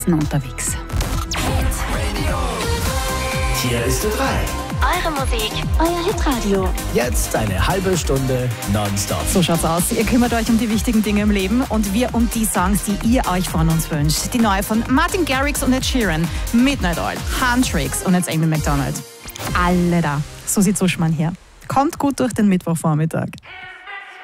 unterwegs. Hier ist der 3. Eure Musik, Euer Hitradio. Jetzt eine halbe Stunde nonstop. So schaut's aus. Ihr kümmert euch um die wichtigen Dinge im Leben und wir um die Songs, die ihr euch von uns wünscht. Die neue von Martin Garrix und Ed Sheeran, Midnight Oil, Huntrix und jetzt Amy McDonald. Alle da. So sieht Suschmann her. Kommt gut durch den Mittwochvormittag.